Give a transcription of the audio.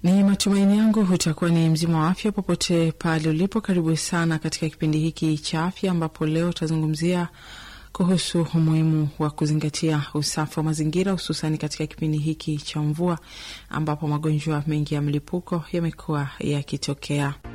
Ni matumaini yangu utakuwa ni mzima wa afya popote pale ulipo. Karibu sana katika kipindi hiki cha afya, ambapo leo tutazungumzia kuhusu umuhimu wa kuzingatia usafi wa mazingira, hususani katika kipindi hiki cha mvua, ambapo magonjwa mengi ya mlipuko yamekuwa yakitokea.